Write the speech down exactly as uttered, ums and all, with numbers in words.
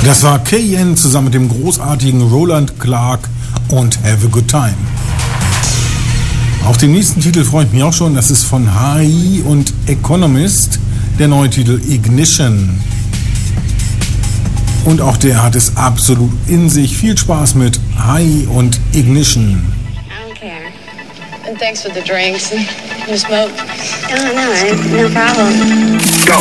Das war K N zusammen mit dem großartigen Roland Clark und Have a Good Time. Auf den nächsten Titel freue ich mich auch schon. Das ist von H I und Economist, der neue Titel Ignition. Und auch der hat es absolut in sich. Viel Spaß mit H I und Ignition. I don't care. And thanks for the drinks and the smoke. Oh, no, no problem. Go.